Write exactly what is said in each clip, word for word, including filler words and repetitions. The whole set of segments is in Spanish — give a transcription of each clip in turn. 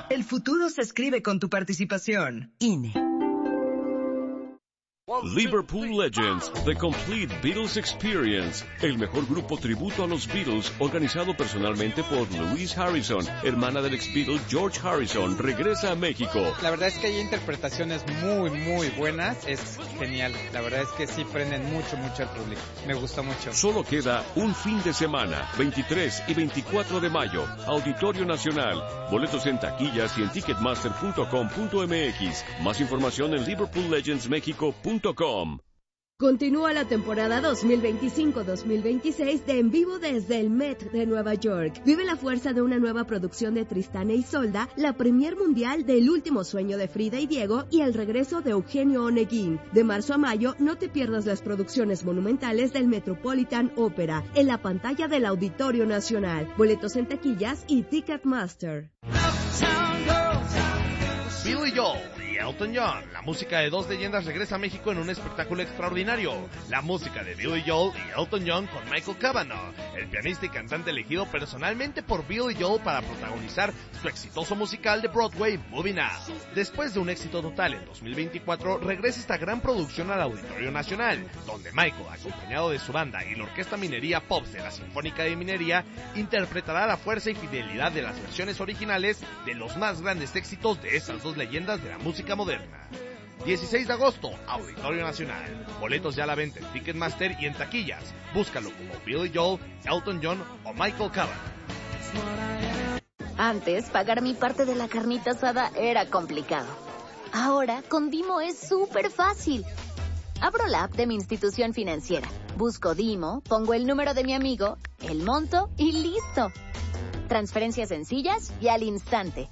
El futuro se escribe con tu participación. I N E. Liverpool Legends, The Complete Beatles Experience, el mejor grupo tributo a los Beatles, organizado personalmente por Louise Harrison, hermana del ex-Beatle George Harrison, regresa a México. La verdad es que hay interpretaciones muy, muy buenas, es genial, la verdad es que sí prenden mucho, mucho al público, me gustó mucho. Solo queda un fin de semana, veintitrés y veinticuatro de mayo, Auditorio Nacional, boletos en taquillas y en ticketmaster punto com punto m x, más información en liverpool legends mexico punto com. Continúa la temporada dos mil veinticinco dos mil veintiséis de En Vivo desde el Met de Nueva York. Vive la fuerza de una nueva producción de Tristán e Isolda, la premier mundial de El último sueño de Frida y Diego y el regreso de Eugenio Oneguín. De marzo a mayo, no te pierdas las producciones monumentales del Metropolitan Opera en la pantalla del Auditorio Nacional. Boletos en taquillas y Ticketmaster. Billy Joel y Elton John, la música de dos leyendas regresa a México en un espectáculo extraordinario. La música de Billy Joel y Elton John con Michael Cavanaugh, el pianista y cantante elegido personalmente por Billy Joel para protagonizar su exitoso musical de Broadway, Moving Out. Después de un éxito total en dos mil veinticuatro, regresa esta gran producción al Auditorio Nacional, donde Michael, acompañado de su banda y la Orquesta Minería Pops de la Sinfónica de Minería, interpretará la fuerza y fidelidad de las versiones originales de los más grandes éxitos de esas dos leyendas de la música moderna. dieciséis de agosto, Auditorio Nacional. Boletos ya a la venta en Ticketmaster y en taquillas. Búscalo como Billy Joel, Elton John o Michael Cavanaugh. Antes, pagar mi parte de la carnita asada era complicado. Ahora, con Dimo es súper fácil. Abro la app de mi institución financiera, busco Dimo, pongo el número de mi amigo, el monto y listo. Transferencias sencillas y al instante.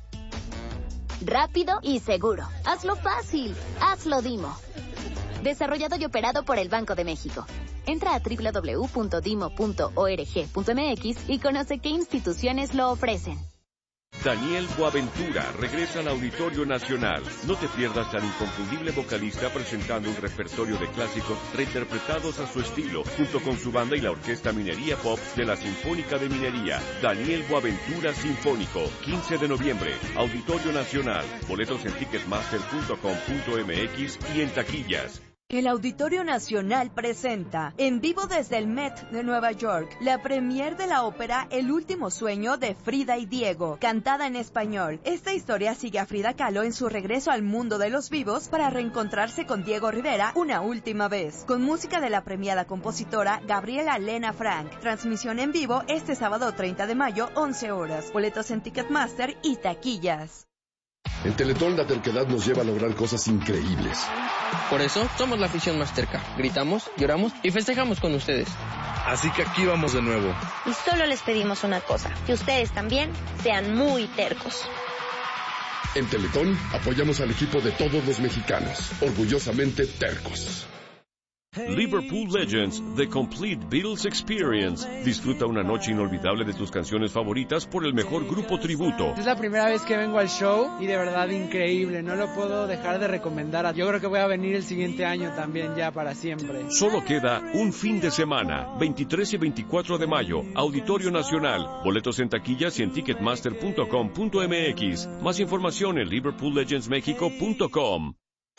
Rápido y seguro. Hazlo fácil. Hazlo Dimo. Desarrollado y operado por el Banco de México. Entra a doble u doble u doble u punto dimo punto org punto m x y conoce qué instituciones lo ofrecen. Daniel Boaventura regresa al Auditorio Nacional. No te pierdas al inconfundible vocalista presentando un repertorio de clásicos reinterpretados a su estilo, junto con su banda y la Orquesta Minería Pop de la Sinfónica de Minería. Daniel Boaventura Sinfónico, quince de noviembre, Auditorio Nacional. Boletos en ticketmaster punto com punto m x y en taquillas. El Auditorio Nacional presenta, en vivo desde el Met de Nueva York, la premier de la ópera El último sueño de Frida y Diego, cantada en español. Esta historia sigue a Frida Kahlo en su regreso al mundo de los vivos para reencontrarse con Diego Rivera una última vez, con música de la premiada compositora Gabriela Lena Frank. Transmisión en vivo este sábado treinta de mayo, once horas. Boletos en Ticketmaster y taquillas. En Teletón la terquedad nos lleva a lograr cosas increíbles. Por eso somos la afición más terca. Gritamos, lloramos y festejamos con ustedes. Así que aquí vamos de nuevo. Y solo les pedimos una cosa, que ustedes también sean muy tercos. En Teletón apoyamos al equipo de todos los mexicanos, orgullosamente tercos. Liverpool Legends, The Complete Beatles Experience. Disfruta una noche inolvidable de tus canciones favoritas por el mejor grupo tributo. Es la primera vez que vengo al show y de verdad increíble, no lo puedo dejar de recomendar. Yo creo que voy a venir el siguiente año también ya para siempre. Solo queda un fin de semana, veintitrés y veinticuatro de mayo, Auditorio Nacional. Boletos en taquillas y en ticketmaster punto com punto m x. Más información en liverpool legends mexico punto com.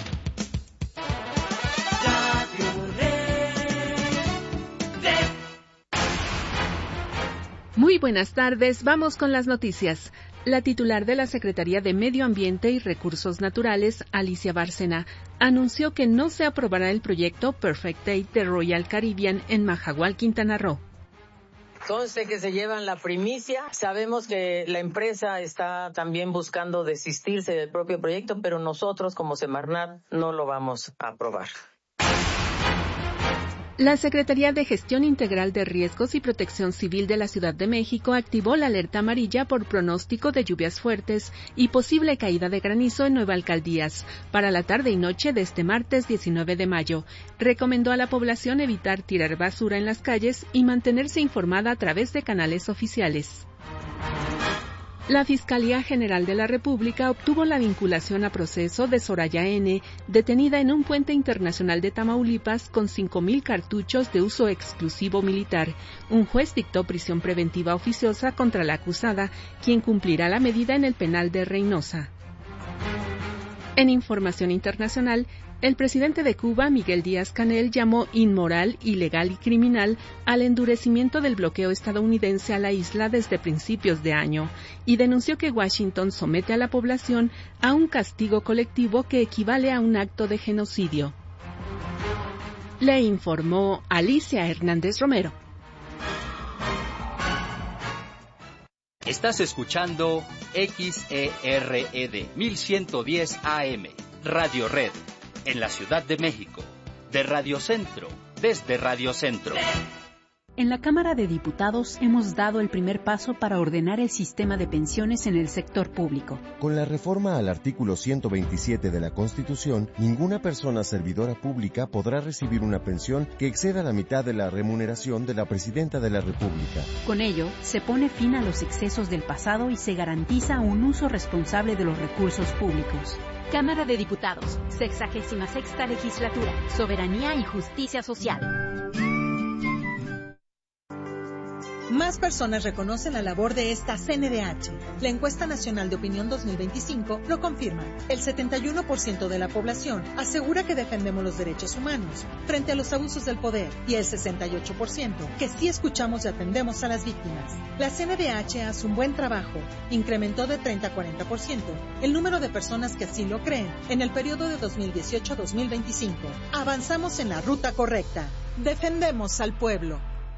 Muy buenas tardes, vamos con las noticias. La titular de la Secretaría de Medio Ambiente y Recursos Naturales, Alicia Bárcena, anunció que no se aprobará el proyecto Perfect Day de Royal Caribbean en Majagual, Quintana Roo. Conste que se llevan la primicia. Sabemos que la empresa está también buscando desistirse del propio proyecto, pero nosotros como Semarnat no lo vamos a aprobar. La Secretaría de Gestión Integral de Riesgos y Protección Civil de la Ciudad de México activó la alerta amarilla por pronóstico de lluvias fuertes y posible caída de granizo en nueve alcaldías para la tarde y noche de este martes diecinueve de mayo. Recomendó a la población evitar tirar basura en las calles y mantenerse informada a través de canales oficiales. La Fiscalía General de la República obtuvo la vinculación a proceso de Soraya N., detenida en un puente internacional de Tamaulipas con cinco mil cartuchos de uso exclusivo militar. Un juez dictó prisión preventiva oficiosa contra la acusada, quien cumplirá la medida en el penal de Reynosa. En información internacional, el presidente de Cuba, Miguel Díaz-Canel, llamó inmoral, ilegal y criminal al endurecimiento del bloqueo estadounidense a la isla desde principios de año y denunció que Washington somete a la población a un castigo colectivo que equivale a un acto de genocidio. Le informó Alicia Hernández Romero. Estás escuchando X E R E D mil ciento diez A M, Radio Red, en la Ciudad de México, de Radio Centro, desde Radio Centro. En la Cámara de Diputados hemos dado el primer paso para ordenar el sistema de pensiones en el sector público. Con la reforma al artículo ciento veintisiete de la Constitución, ninguna persona servidora pública podrá recibir una pensión que exceda la mitad de la remuneración de la Presidenta de la República. Con ello, se pone fin a los excesos del pasado y se garantiza un uso responsable de los recursos públicos. Cámara de Diputados, sexagésima sexta legislatura, soberanía y justicia social. Más personas reconocen la labor de esta C N D H. La Encuesta Nacional de Opinión dos mil veinticinco lo confirma. El setenta y uno por ciento de la población asegura que defendemos los derechos humanos frente a los abusos del poder y el sesenta y ocho por ciento que sí escuchamos y atendemos a las víctimas. La C N D H hace un buen trabajo. Incrementó de treinta a cuarenta por ciento el número de personas que así lo creen en el periodo de dos mil dieciocho a dos mil veinticinco. Avanzamos en la ruta correcta. Defendemos al pueblo.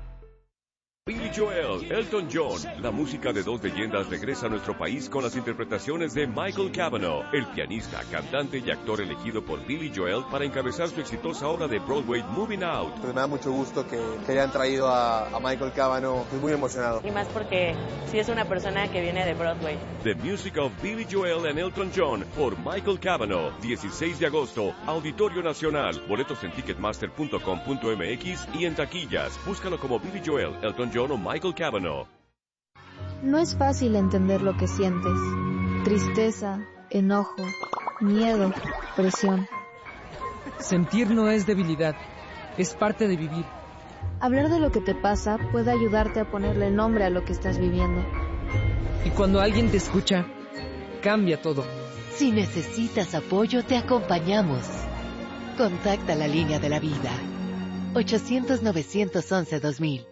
Billy Joel, Elton John, la música de dos leyendas regresa a nuestro país con las interpretaciones de Michael Cavanaugh, el pianista, cantante y actor elegido por Billy Joel para encabezar su exitosa obra de Broadway Moving Out. Pues me da mucho gusto que, que hayan traído a, a Michael Cavanaugh, estoy muy emocionado. Y más porque sí es una persona que viene de Broadway. The Music of Billy Joel and Elton John por Michael Cavanaugh, dieciséis de agosto, Auditorio Nacional, boletos en ticketmaster punto com punto m x y en taquillas. Búscalo como Billy Joel, Elton John o Michael Cavanaugh. No es fácil entender lo que sientes. Tristeza, enojo, miedo, presión. Sentir no es debilidad, es parte de vivir. Hablar de lo que te pasa puede ayudarte a ponerle nombre a lo que estás viviendo. Y cuando alguien te escucha, cambia todo. Si necesitas apoyo, te acompañamos. Contacta la línea de la vida. ochocientos, novecientos once, dos mil.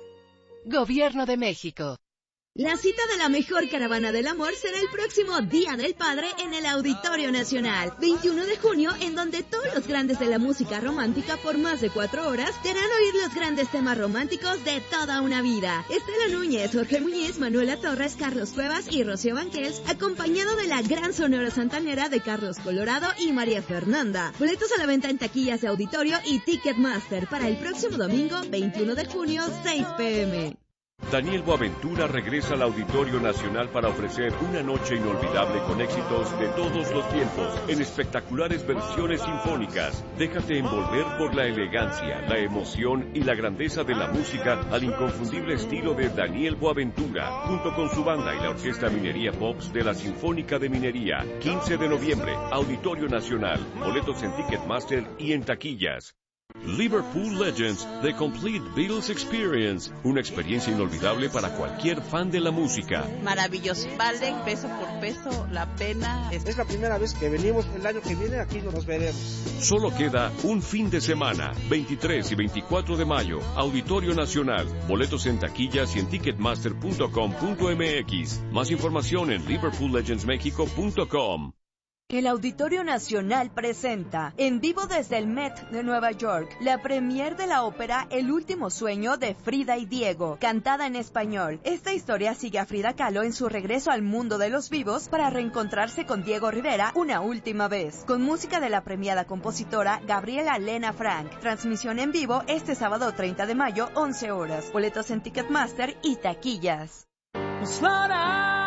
Gobierno de México. La cita de la mejor caravana del amor será el próximo Día del Padre en el Auditorio Nacional, veintiuno de junio, en donde todos los grandes de la música romántica por más de cuatro horas te harán oír los grandes temas románticos de toda una vida. Estela Núñez, Jorge Muñiz, Manuela Torres, Carlos Cuevas y Rocío Banquels, acompañado de la gran sonora santanera de Carlos Colorado y María Fernanda. Boletos a la venta en taquillas de Auditorio y Ticketmaster para el próximo domingo, veintiuno de junio, seis pe eme. Daniel Boaventura regresa al Auditorio Nacional para ofrecer una noche inolvidable con éxitos de todos los tiempos, en espectaculares versiones sinfónicas. Déjate envolver por la elegancia, la emoción y la grandeza de la música al inconfundible estilo de Daniel Boaventura, junto con su banda y la Orquesta Minería Pops de la Sinfónica de Minería. quince de noviembre, Auditorio Nacional. Boletos en Ticketmaster y en taquillas. Liverpool Legends, The Complete Beatles Experience, una experiencia inolvidable para cualquier fan de la música. Maravilloso, vale peso por peso la pena. Es la primera vez que venimos, el año que viene aquí nos veremos. Solo queda un fin de semana, veintitrés y veinticuatro de mayo, Auditorio Nacional. Boletos en taquillas y en ticketmaster punto com punto m x. Más información en liverpool legends mexico punto com. El Auditorio Nacional presenta, en vivo desde el Met de Nueva York, la premier de la ópera El último sueño de Frida y Diego, cantada en español. Esta historia sigue a Frida Kahlo en su regreso al mundo de los vivos para reencontrarse con Diego Rivera una última vez, con música de la premiada compositora Gabriela Lena Frank. Transmisión en vivo este sábado treinta de mayo, once horas. Boletos en Ticketmaster y taquillas. Slow down, you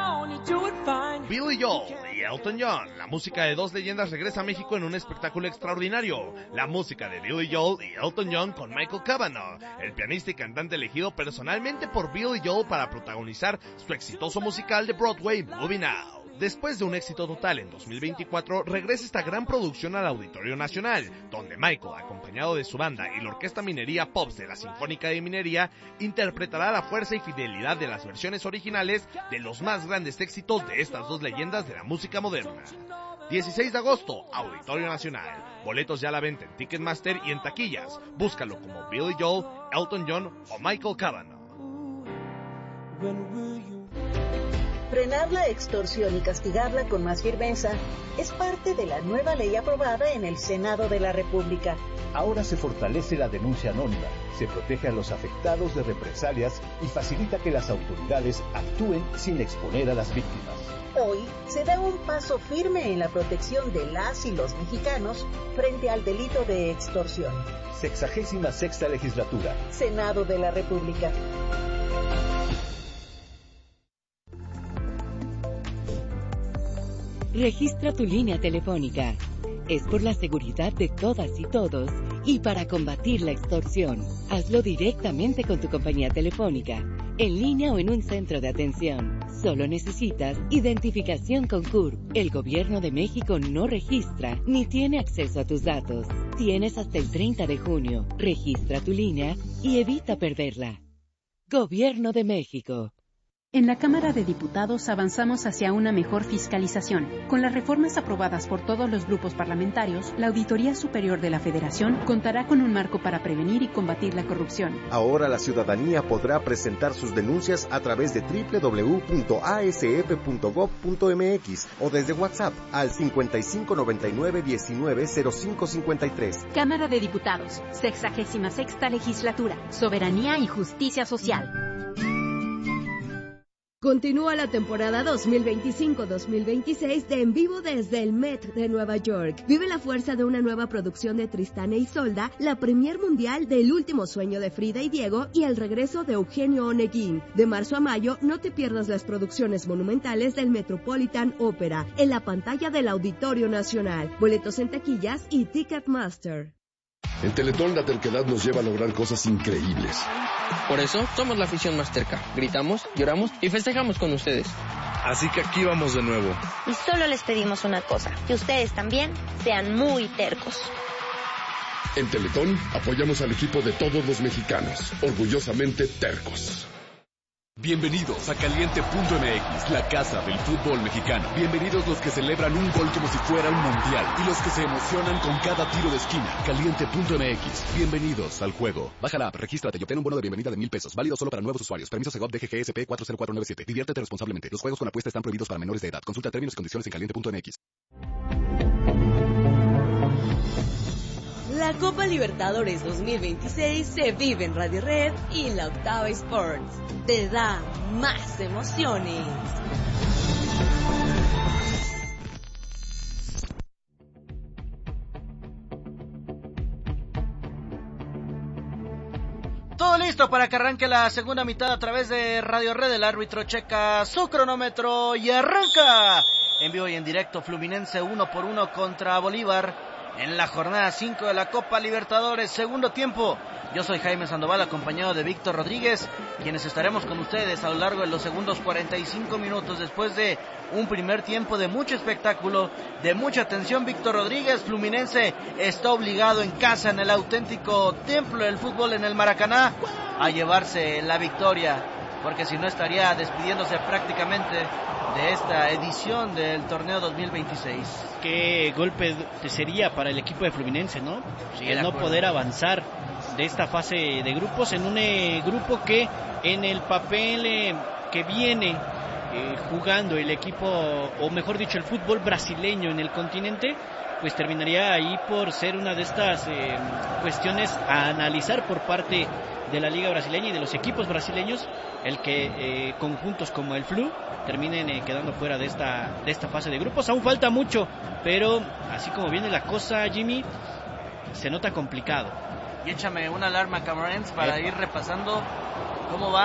Billy Joel y Elton John. La música de dos leyendas regresa a México en un espectáculo extraordinario. La música de Billy Joel y Elton John con Michael Cavanaugh, el pianista y cantante elegido personalmente por Billy Joel para protagonizar su exitoso musical de Broadway, Moving Out. Después de un éxito total en dos mil veinticuatro, regresa esta gran producción al Auditorio Nacional, donde Michael, acompañado de su banda y la Orquesta Minería Pops de la Sinfónica de Minería, interpretará la fuerza y fidelidad de las versiones originales de los más grandes éxitos de estas dos leyendas de la música moderna. dieciséis de agosto, Auditorio Nacional. Boletos ya a la venta en Ticketmaster y en taquillas. Búscalo como Billy Joel, Elton John o Michael Cavanaugh. Frenar la extorsión y castigarla con más firmeza es parte de la nueva ley aprobada en el Senado de la República. Ahora se fortalece la denuncia anónima, se protege a los afectados de represalias y facilita que las autoridades actúen sin exponer a las víctimas. Hoy se da un paso firme en la protección de las y los mexicanos frente al delito de extorsión. Sexagésima sexta legislatura. Senado de la República. Registra tu línea telefónica. Es por la seguridad de todas y todos y para combatir la extorsión. Hazlo directamente con tu compañía telefónica, en línea o en un centro de atención. Solo necesitas identificación con C U R P. El Gobierno de México no registra ni tiene acceso a tus datos. Tienes hasta el treinta de junio. Registra tu línea y evita perderla. Gobierno de México. En la Cámara de Diputados avanzamos hacia una mejor fiscalización. Con las reformas aprobadas por todos los grupos parlamentarios, la Auditoría Superior de la Federación contará con un marco para prevenir y combatir la corrupción. Ahora la ciudadanía podrá presentar sus denuncias a través de doble u doble u doble u punto a s f punto gob punto m x o desde WhatsApp al cincuenta y cinco noventa y nueve diecinueve cero cinco cincuenta y tres. Cámara de Diputados, sexagésima sexta legislatura, soberanía y justicia social. Continúa la temporada dos mil veinticinco dos mil veintiséis de En Vivo desde el Met de Nueva York. Vive la fuerza de una nueva producción de Tristán e Isolda, la premier mundial del último sueño de Frida y Diego y el regreso de Eugenio Oneguín. De marzo a mayo, no te pierdas las producciones monumentales del Metropolitan Opera en la pantalla del Auditorio Nacional. Boletos en taquillas y Ticketmaster. En Teletón la terquedad nos lleva a lograr cosas increíbles. Por eso somos la afición más terca. Gritamos, lloramos y festejamos con ustedes. Así que aquí vamos de nuevo. Y solo les pedimos una cosa, que ustedes también sean muy tercos. En Teletón apoyamos al equipo de todos los mexicanos, orgullosamente tercos. Bienvenidos a Caliente punto m x, la casa del fútbol mexicano. Bienvenidos los que celebran un gol como si fuera un mundial y los que se emocionan con cada tiro de esquina. Caliente punto m x, bienvenidos al juego. Baja la app, regístrate y obtén un bono de bienvenida de mil pesos, válido solo para nuevos usuarios. Permiso Segov D G G S P cuatro cero cuatro nueve siete. Diviértete responsablemente. Los juegos con apuesta están prohibidos para menores de edad. Consulta términos y condiciones en caliente punto m x. La Copa Libertadores dos mil veintiséis se vive en Radio Red y la Octava Sports. Te da más emociones. Todo listo para que arranque la segunda mitad a través de Radio Red. El árbitro checa su cronómetro y arranca. En vivo y en directo, Fluminense uno por uno contra Bolívar. En la jornada cinco de la Copa Libertadores, segundo tiempo. Yo soy Jaime Sandoval, acompañado de Víctor Rodríguez, quienes estaremos con ustedes a lo largo de los segundos cuarenta y cinco minutos después de un primer tiempo de mucho espectáculo, de mucha atención. Víctor Rodríguez, Fluminense está obligado en casa, en el auténtico templo del fútbol en el Maracaná, a llevarse la victoria, porque si no estaría despidiéndose prácticamente de esta edición del torneo dos mil veintiséis. Qué golpe sería para el equipo de Fluminense, ¿no? Sí, el no poder avanzar de esta fase de grupos en un eh, grupo que en el papel eh, que viene eh, jugando el equipo, o mejor dicho, el fútbol brasileño en el continente, pues terminaría ahí por ser una de estas eh, cuestiones a analizar por parte de la Liga Brasileña y de los equipos brasileños, el que eh, conjuntos como el Flu terminen eh, quedando fuera de esta de esta fase de grupos. Aún falta mucho, pero así como viene la cosa, Jimmy, se nota complicado. Y échame una alarma, Camarens, para ir repasando cómo van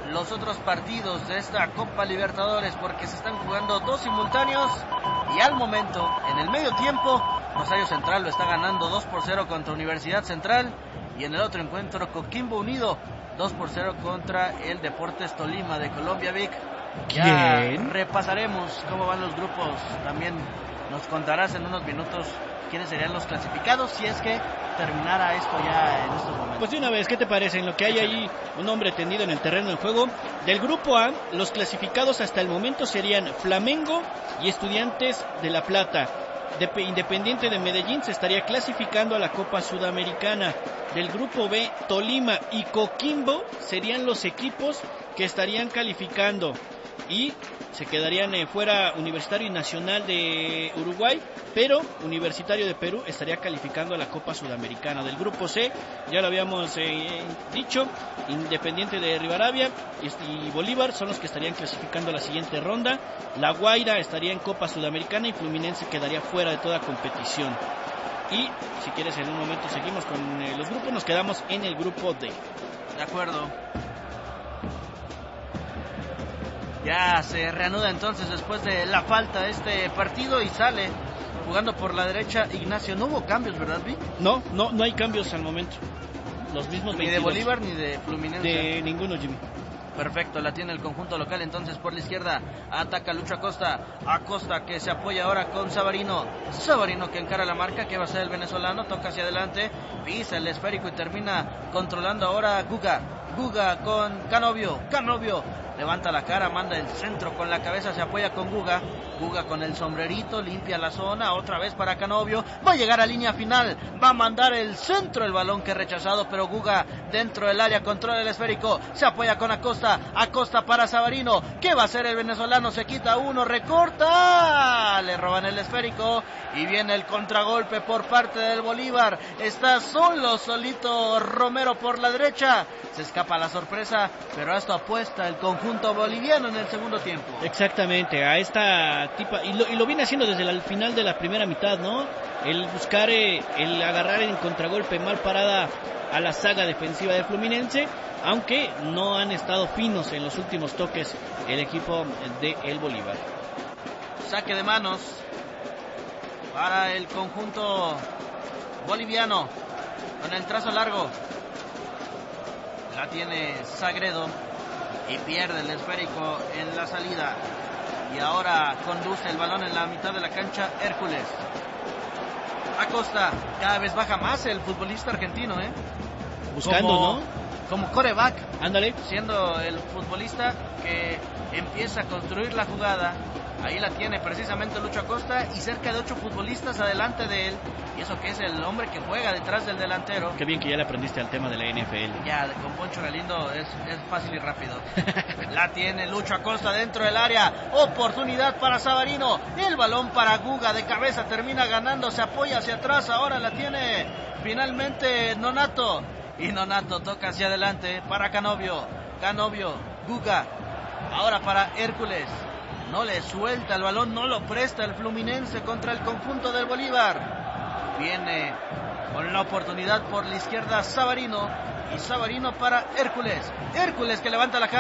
los otros partidos de esta Copa Libertadores, porque se están jugando dos simultáneos y al momento, en el medio tiempo, Rosario Central lo está ganando dos por cero contra Universidad Central, y en el otro encuentro Coquimbo Unido dos por cero contra el Deportes Tolima de Colombia Vic. Ya ¿Quién? repasaremos cómo van los grupos, también nos contarás en unos minutos quiénes serían los clasificados si es que terminara esto ya en estos momentos. Pues de una vez, ¿qué te parece? En lo que hay ahí un hombre tendido en el terreno del juego. Del grupo A, los clasificados hasta el momento serían Flamengo y Estudiantes de La Plata. De Independiente de Medellín se estaría clasificando a la Copa Sudamericana. Del grupo B, Tolima y Coquimbo serían los equipos que estarían calificando. Y se quedarían eh, fuera Universitario y Nacional de Uruguay, pero Universitario de Perú estaría calificando a la Copa Sudamericana. Del grupo C, ya lo habíamos eh, dicho, Independiente de Rivadavia y, y Bolívar son los que estarían clasificando a la siguiente ronda. La Guaira estaría en Copa Sudamericana y Fluminense quedaría fuera de toda competición. Y si quieres en un momento seguimos con eh, los grupos, nos quedamos en el grupo D. De acuerdo. Ya se reanuda entonces después de la falta de este partido y sale jugando por la derecha Ignacio. No hubo cambios, ¿verdad, Vi? No, no, no hay cambios al momento. Los mismos Ni veintidós. de Bolívar ni de Fluminense. De ninguno, Jimmy. Perfecto, la tiene el conjunto local entonces por la izquierda. Ataca Lucho Acosta. Acosta que se apoya ahora con Savarino. Savarino que encara la marca. ¿Qué va a hacer el venezolano? Toca hacia adelante. Pisa el esférico y termina controlando ahora a Guga. Guga con Canovio. Canovio levanta la cara, manda el centro con la cabeza, se apoya con Guga. Guga con el sombrerito, limpia la zona, otra vez para Canovio. Va a llegar a línea final, va a mandar el centro, el balón que rechazado, pero Guga dentro del área, controla el esférico, se apoya con Acosta. Acosta para Savarino. ¿Qué va a hacer el venezolano? Se quita uno, recorta. Le roban el esférico y viene el contragolpe por parte del Bolívar. Está solo, solito Romero por la derecha. Se escapa la sorpresa, pero a esto apuesta el conjunto boliviano en el segundo tiempo. Exactamente, a esta tipa, y lo, y lo viene haciendo desde el final de la primera mitad, ¿no? El buscar, eh, el agarrar en contragolpe, mal parada a la saga defensiva de Fluminense, aunque no han estado finos en los últimos toques el equipo de el Bolívar. Saque de manos para el conjunto boliviano con el trazo largo. La tiene Sagredo y pierde el esférico en la salida. Y ahora conduce el balón en la mitad de la cancha Hércules. Acosta, cada vez baja más el futbolista argentino, ¿eh? Buscando, como, ¿no? Como coreback. Ándale. Siendo el futbolista que empieza a construir la jugada. Ahí la tiene precisamente Lucho Acosta y cerca de ocho futbolistas adelante de él. Y eso que es el hombre que juega detrás del delantero. Qué bien que ya le aprendiste al tema de la N F L. Ya, con Poncho Galindo es, es fácil y rápido. La tiene Lucho Acosta dentro del área. Oportunidad para Savarino. El balón para Guga de cabeza termina ganando. Se apoya hacia atrás. Ahora la tiene finalmente Nonato. Y Nonato toca hacia adelante para Canovio. Canovio, Guga. Ahora para Hércules. No le suelta el balón, no lo presta el Fluminense contra el conjunto del Bolívar. Viene con la oportunidad por la izquierda Savarino. Y Savarino para Hércules. Hércules que levanta la cara.